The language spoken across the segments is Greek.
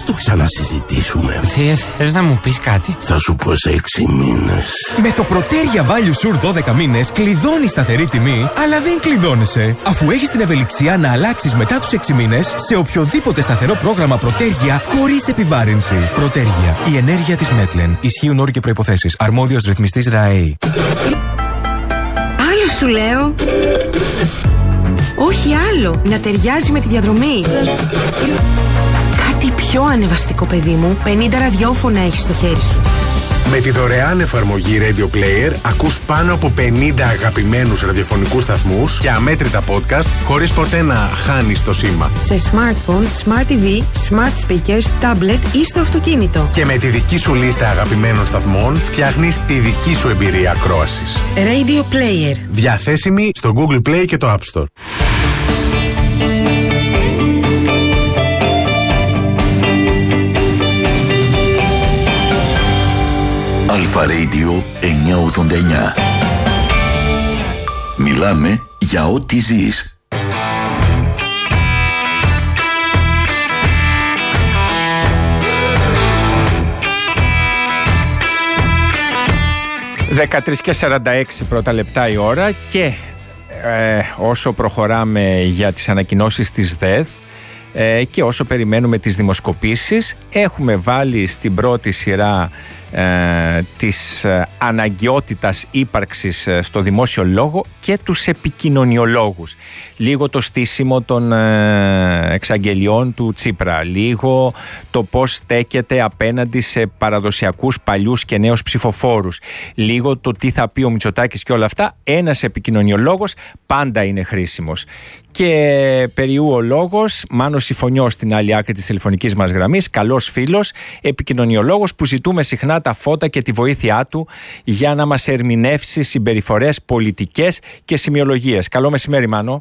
το ξανασυζητήσουμε. Θες να μου πεις κάτι? Θα σου πω σε 6 μήνες. Με το Protergia Value Sur 12 μήνες κλειδώνεις σταθερή τιμή, αλλά δεν κλειδώνεσαι. Αφού έχεις την ευελιξία να αλλάξεις μετά τους 6 μήνες σε οποιοδήποτε σταθερό πρόγραμμα Protergia χωρίς επιβάρυνση. Protergia, η ενέργεια της Μέτλεν. Ισχύουν όροι και προϋποθέσεις. Αρμόδιος ρυθμιστής ΡΑΕΗ. Άλλο σου λέω. Όχι άλλο. Να ταιριάζει με τη διαδρομή. Κάτι πιο ανεβαστικό, παιδί μου. 50 ραδιόφωνα έχεις στο χέρι σου. Με τη δωρεάν εφαρμογή Radio Player ακούς πάνω από 50 αγαπημένους ραδιοφωνικούς σταθμούς και αμέτρητα podcast χωρίς ποτέ να χάνεις το σήμα. Σε smartphone, smart TV, smart speakers, tablet ή στο αυτοκίνητο. Και με τη δική σου λίστα αγαπημένων σταθμών φτιάχνεις τη δική σου εμπειρία ακρόασης. Radio Player. Διαθέσιμη στο Google Play και το App Store. Αλφα Radio 989. Μιλάμε για ό,τι ζεις. (13:46) πρώτα λεπτά η ώρα και όσο προχωράμε για τις ανακοινώσεις της ΔΕΔ και όσο περιμένουμε τις δημοσκοπήσεις, έχουμε βάλει στην πρώτη σειρά της αναγκαιότητας ύπαρξης στο δημόσιο λόγο και τους επικοινωνιολόγους. Λίγο το στήσιμο των εξαγγελιών του Τσίπρα, λίγο το πώς στέκεται απέναντι σε παραδοσιακούς παλιούς και νέους ψηφοφόρους, λίγο το τι θα πει ο Μητσοτάκης και όλα αυτά. Ένας επικοινωνιολόγος πάντα είναι χρήσιμος. Και περιού ο λόγος, Μάνος Συμφωνιός στην άλλη άκρη της τηλεφωνικής μας γραμμής, καλός φίλος, επικοινωνιολόγος που ζητούμε συχνά τα φώτα και τη βοήθειά του για να μας ερμηνεύσει συμπεριφορές, πολιτικές και σημειολογίες. Καλό μεσημέρι, Μάνο.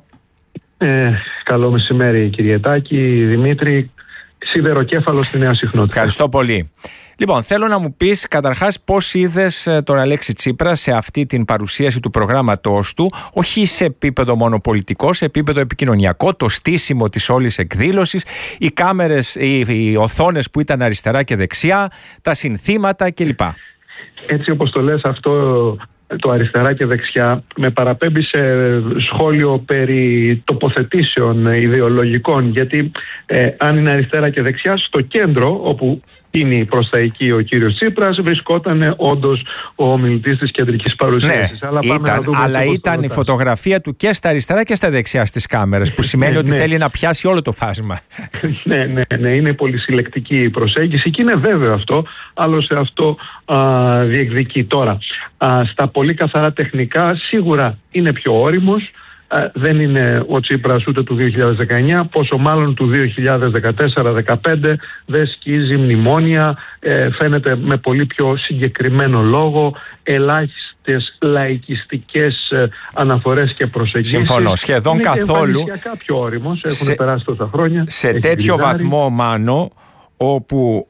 Καλό μεσημέρι, κύριε Τάκη, Δημήτρη, σιδεροκέφαλο στη Νέα Συχνότητα. Ευχαριστώ πολύ. Λοιπόν, θέλω να μου πεις καταρχάς πώς είδες τον Αλέξη Τσίπρα σε αυτή την παρουσίαση του προγράμματός του, όχι σε επίπεδο μόνο πολιτικό, σε επίπεδο επικοινωνιακό, το στήσιμο της όλης εκδήλωσης, οι κάμερες, οι οθόνες που ήταν αριστερά και δεξιά, τα συνθήματα κλπ. Έτσι όπως το λες αυτό, το αριστερά και δεξιά, με παραπέμπει σε σχόλιο περί τοποθετήσεων ιδεολογικών, γιατί αν είναι αριστερά και δεξιά, στο κέντρο όπου είναι προς τα εκεί ο κύριος Τσίπρας βρισκόταν όντως ο ομιλητής της κεντρικής παρουσίασης. Ναι, αλλά ήταν η φωτογραφία του και στα αριστερά και στα δεξιά στις κάμερες, που σημαίνει ότι θέλει να πιάσει όλο το φάσμα. Ναι, είναι πολυσυλλεκτική η προσέγγιση και είναι βέβαιο αυτό, άλλο σε αυτό διεκδικεί. Τώρα, στα πολύ καθαρά τεχνικά σίγουρα είναι πιο όριμος. Δεν είναι ο Τσίπρας ούτε του 2019, πόσο μάλλον του 2014-2015, δεν σκίζει μνημόνια, φαίνεται με πολύ πιο συγκεκριμένο λόγο, ελάχιστες λαϊκιστικές αναφορές και προσεγγίσεις. Συμφωνώ, σχεδόν καθόλου. Είναι πιο όριμος, έχουν περάσει τόσα χρόνια. Σε τέτοιο βαθμό, Μάνο, όπου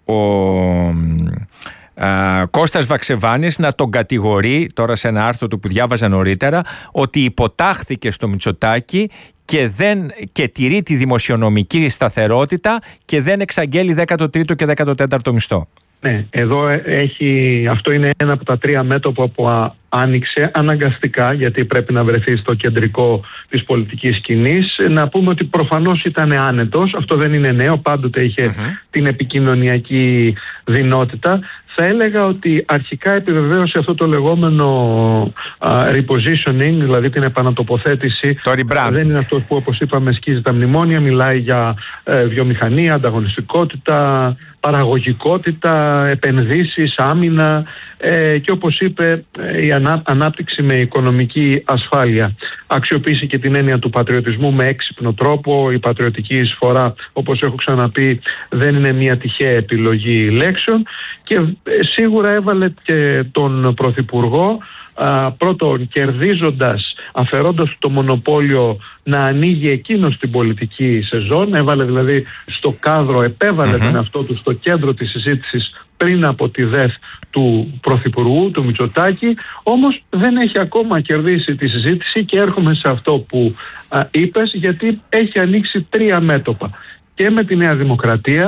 Κώστας Βαξεβάνης να τον κατηγορεί τώρα σε ένα άρθρο του που διάβαζα νωρίτερα ότι υποτάχθηκε στο Μητσοτάκη και τηρεί τη δημοσιονομική σταθερότητα και δεν εξαγγέλει 13ο και 14ο μισθό. Ναι, εδώ αυτό είναι ένα από τα 3 μέτωπα που άνοιξε αναγκαστικά, γιατί πρέπει να βρεθεί στο κεντρικό της πολιτικής σκηνής. Να πούμε ότι προφανώς ήταν άνετος, αυτό δεν είναι νέο, πάντοτε είχε την επικοινωνιακή δυνότητα. Θα έλεγα ότι αρχικά επιβεβαίωσε αυτό το λεγόμενο repositioning, δηλαδή την επανατοποθέτηση. Το rebrand. Δεν είναι αυτός που, όπως είπαμε, σκίζει τα μνημόνια, μιλάει για βιομηχανία, ανταγωνιστικότητα, παραγωγικότητα, επενδύσεις, άμυνα και όπως είπε η ανάπτυξη με οικονομική ασφάλεια. Αξιοποίησε και την έννοια του πατριωτισμού με έξυπνο τρόπο. Η πατριωτική εισφορά, όπως έχω ξαναπεί, δεν είναι μια τυχαία επιλογή λέξεων και σίγουρα έβαλε και τον Πρωθυπουργό πρώτον κερδίζοντας, αφαιρώντας το μονοπόλιο να ανοίγει εκείνος την πολιτική σεζόν. Έβαλε δηλαδή στο κάδρο, επέβαλε τον εαυτό του στο κέντρο της συζήτησης πριν από τη ΔΕΘ του Πρωθυπουργού, του Μητσοτάκη, όμως δεν έχει ακόμα κερδίσει τη συζήτηση και έρχομαι σε αυτό που είπες, γιατί έχει ανοίξει 3 μέτωπα. Και με τη Νέα Δημοκρατία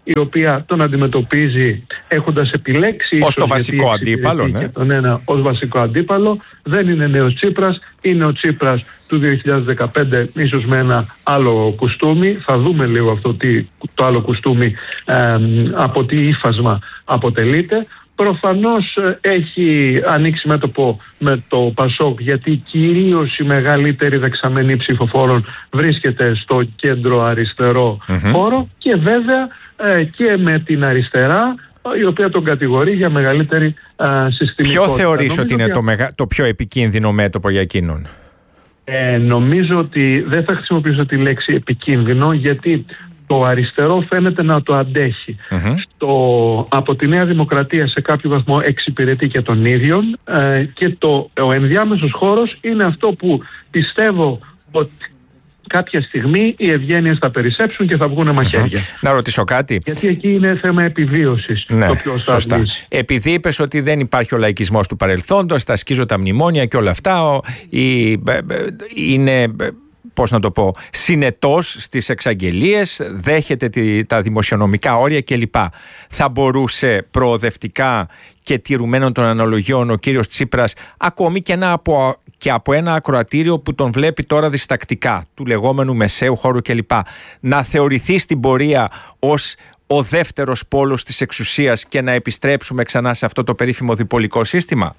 η οποία τον αντιμετωπίζει έχοντας επιλέξει ως το βασικό αντίπαλο, ναι. Τον ένα ως βασικό αντίπαλο. Δεν είναι νέος Τσίπρας, είναι ο Τσίπρας του 2015, ίσως με ένα άλλο κουστούμι. Θα δούμε λίγο αυτό το άλλο κουστούμι από τι ύφασμα αποτελείται. Προφανώς έχει ανοίξει μέτωπο με το Πασόκ, γιατί κυρίως η μεγαλύτερη δεξαμενή ψηφοφόρων βρίσκεται στο κέντρο αριστερό χώρο, και βέβαια και με την αριστερά, η οποία τον κατηγορεί για μεγαλύτερη συστημικότητα. Ποιο θεωρείς ότι είναι το πιο επικίνδυνο μέτωπο για εκείνον? Νομίζω ότι δεν θα χρησιμοποιήσω τη λέξη επικίνδυνο, γιατί το αριστερό φαίνεται να το αντέχει. Από τη Νέα Δημοκρατία σε κάποιο βαθμό εξυπηρετεί και τον ίδιον, και ο ενδιάμεσος χώρος είναι αυτό που πιστεύω ότι κάποια στιγμή οι ευγένειες θα περισσέψουν και θα βγουν μαχαίρια. Να ρωτήσω κάτι. Γιατί εκεί είναι θέμα επιβίωσης. Ναι, το ποιος θα σωστά. βγει. Επειδή είπες ότι δεν υπάρχει ο λαϊκισμός του παρελθόντος, τα σκίζω τα μνημόνια και όλα αυτά, είναι, πώς να το πω, συνετός στις εξαγγελίες, δέχεται τα δημοσιονομικά όρια κλπ. Θα μπορούσε προοδευτικά και τηρουμένων των αναλογιών ο κύριος Τσίπρας, ακόμη και από ένα ακροατήριο που τον βλέπει τώρα διστακτικά, του λεγόμενου μεσαίου χώρου κλπ, να θεωρηθεί στην πορεία ως ο δεύτερος πόλος της εξουσίας και να επιστρέψουμε ξανά σε αυτό το περίφημο διπολικό σύστημα?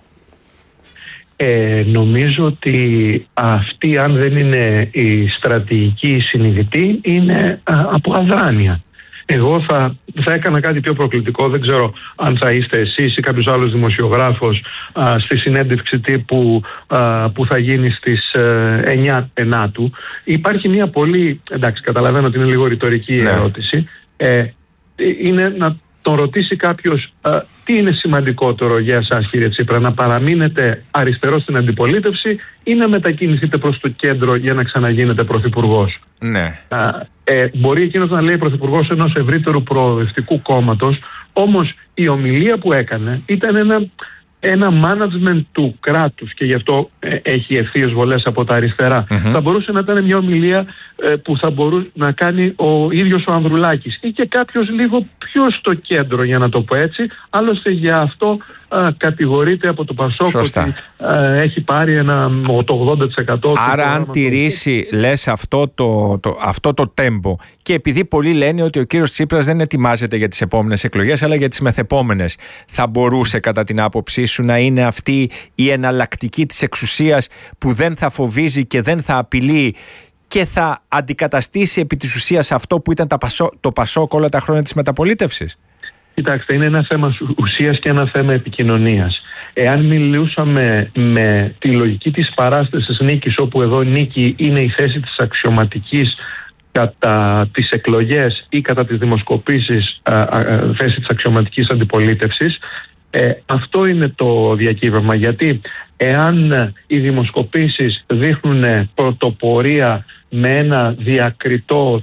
Νομίζω ότι αυτή, αν δεν είναι η στρατηγική συνειδητή, είναι από αδράνεια. Εγώ θα έκανα κάτι πιο προκλητικό. Δεν ξέρω αν θα είστε εσείς ή κάποιος άλλος δημοσιογράφος στη συνέντευξη τύπου που θα γίνει στις 9 Ενάτου. Υπάρχει μια πολύ, εντάξει, καταλαβαίνω ότι είναι λίγο ρητορική ερώτηση. Είναι να τον ρωτήσει κάποιος τι είναι σημαντικότερο για εσάς, κύριε Τσίπρα, να παραμείνετε αριστερό στην αντιπολίτευση ή να μετακινηθείτε προς το κέντρο για να ξαναγίνετε πρωθυπουργός? Ναι. Μπορεί εκείνος να λέει πρωθυπουργός ενός ευρύτερου προοδευτικού κόμματος, όμως η ομιλία που έκανε ήταν ένα management του κράτους, και γι' αυτό έχει ευθείες βολές από τα αριστερά. Θα μπορούσε να ήταν μια ομιλία που θα μπορούσε να κάνει ο ίδιος ο Ανδρουλάκης ή και κάποιος λίγο πιο στο κέντρο, για να το πω έτσι. Άλλωστε για αυτό κατηγορείται από το Πασόκ ότι έχει πάρει το 80%. Άρα αν τηρήσει, λες, αυτό το τέμπο, και επειδή πολλοί λένε ότι ο κύριος Τσίπρας δεν ετοιμάζεται για τις επόμενες εκλογές αλλά για τις μεθεπόμενες, θα μπορούσε κατά την άποψή σου να είναι αυτή η εναλλακτική της εξουσίας που δεν θα φοβίζει και δεν θα απειλεί και θα αντικαταστήσει επί της ουσίας αυτό που ήταν το Πασόκ όλα τα χρόνια της μεταπολίτευσης? Κοιτάξτε, είναι ένα θέμα ουσίας και ένα θέμα επικοινωνίας. Εάν μιλούσαμε με τη λογική της παράστασης νίκης, όπου εδώ νίκη είναι η θέση της αξιωματικής κατά τις εκλογές ή κατά τις δημοσκοπήσεις, θέση της αξιωματικής αντιπολίτευσης, αυτό είναι το διακύβευμα. Γιατί εάν οι δημοσκοπήσεις δείχνουν πρωτοπορία με ένα διακριτό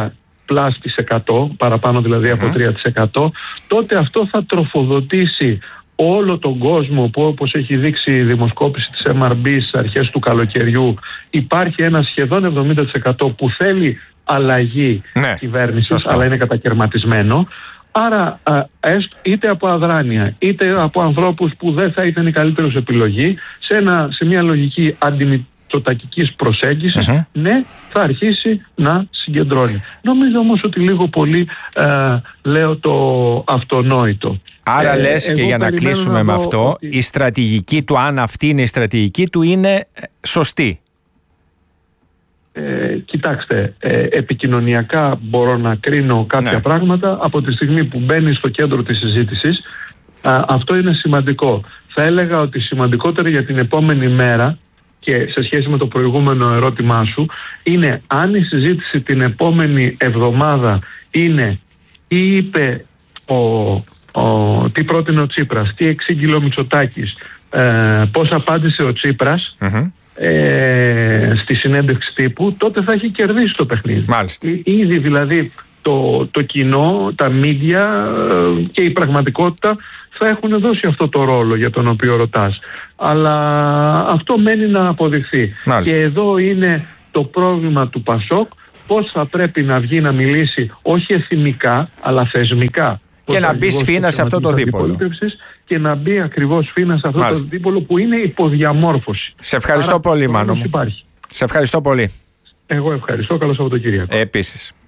3+%, παραπάνω δηλαδή από 3%, τότε αυτό θα τροφοδοτήσει όλο τον κόσμο που, όπως έχει δείξει η δημοσκόπηση της MRB στις αρχές του καλοκαιριού, υπάρχει ένα σχεδόν 70% που θέλει αλλαγή κυβέρνησης, αλλά είναι κατακαιρματισμένο. Άρα είτε από αδράνεια είτε από ανθρώπους που δεν θα ήταν η καλύτερη επιλογή, σε μια λογική αντιμητσοτακικής προσέγγισης, ναι, θα αρχίσει να συγκεντρώνει. Νομίζω όμως ότι λίγο πολύ λέω το αυτονόητο. Άρα λες, και για να κλείσουμε με αυτό, η στρατηγική του, αν αυτή είναι η στρατηγική του, είναι σωστή? Κοιτάξτε, επικοινωνιακά μπορώ να κρίνω κάποια πράγματα. Από τη στιγμή που μπαίνει στο κέντρο της συζήτησης, αυτό είναι σημαντικό. Θα έλεγα ότι σημαντικότερο για την επόμενη μέρα, και σε σχέση με το προηγούμενο ερώτημά σου, είναι αν η συζήτηση την επόμενη εβδομάδα είναι τι είπε τι πρότεινε ο Τσίπρας, τι εξήγηλε ο Μητσοτάκης, πώς απάντησε ο Τσίπρας στη συνέντευξη τύπου, τότε θα έχει κερδίσει το παιχνίδι. Μάλιστα. Ήδη δηλαδή το κοινό, τα μίντια και η πραγματικότητα θα έχουν δώσει αυτό το ρόλο για τον οποίο ρωτάς. Αλλά αυτό μένει να αποδειχθεί. Μάλιστα. Και εδώ είναι το πρόβλημα του Πασόκ, πώς θα πρέπει να βγει να μιλήσει όχι εθνικά αλλά θεσμικά. Και να μπει σφήνα σε αυτό το δίπολο. Και να μπει ακριβώς σφήνα σε αυτό το δίπολο που είναι υποδιαμόρφωση. Σε ευχαριστώ πολύ, Μάνο μου. Σε ευχαριστώ πολύ. Εγώ ευχαριστώ. Καλό Σαββατοκύριακο. Επίσης.